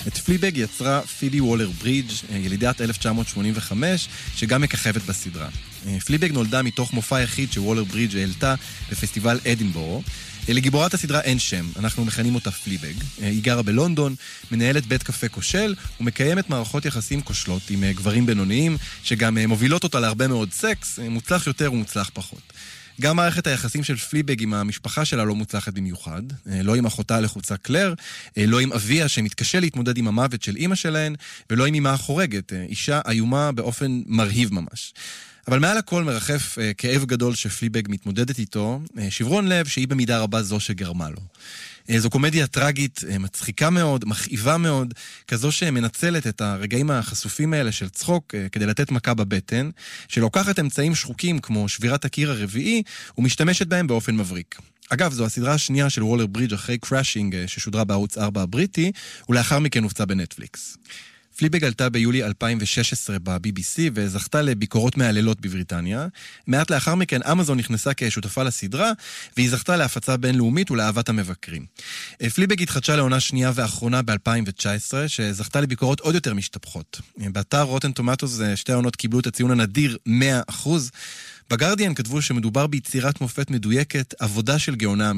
את פליבג יצרה פיבי וולר ברידג', ילידת 1985, שגם מככבת בסדרה. פליבג נולדה מתוך מופע יחיד שוולר ברידג' העלתה בפסטיבל אדינבורו. לגיבורת הסדרה אין שם, אנחנו מכנים אותה פליבג. היא גרה בלונדון, מנהלת בית קפה כושל, ומקיימת מערכות יחסים כושלות עם גברים בינוניים, שגם מובילות אותה להרבה מאוד סקס, מוצלח יותר ומוצלח פחות. גם מערכת היחסים של פליבג עם המשפחה שלה לא מוצלחת במיוחד, לא עם אחותה לחוצה קלר, לא עם אביה שמתקשה להתמודד עם המוות של אמא שלהן, ולא עם אמא החורגת, אישה איומה באופן מרהיב ממש. אבל מעל הכל מרחף כאב גדול שפליבג מתמודדת איתו, שברון לב שהיא במידה רבה זו שגרמה לו. זו קומדיה טרגית, מצחיקה מאוד, מכאיבה מאוד, כזו שמנצלת את הרגעים החשופים האלה של צחוק כדי לתת מכה בבטן, שלוקחת אמצעים שחוקים כמו שבירת הקיר הרביעי ומשתמשת בהם באופן מבריק. אגב, זו הסדרה השנייה של וולר ברידג' אחרי קראשינג ששודרה בערוץ 4 הבריטי, ולאחר מכן הופצה בנטפליקס. פליבג עלתה ביולי 2016 ב-BBC וזכתה לביקורות מעללות בבריטניה. מעט לאחר מכן אמזון נכנסה כשותפה לסדרה, והיא זכתה להפצה בינלאומית ולאהבת המבקרים. פליבג התחדשה לעונה שנייה ואחרונה ב-2019, שזכתה לביקורות עוד יותר משתפחות. באתר רוטן טומטוס שתי העונות קיבלו את הציון הנדיר 100%. בגרדיאן כתבו שמדובר ביצירת מופת מדויקת, עבודה של גאונה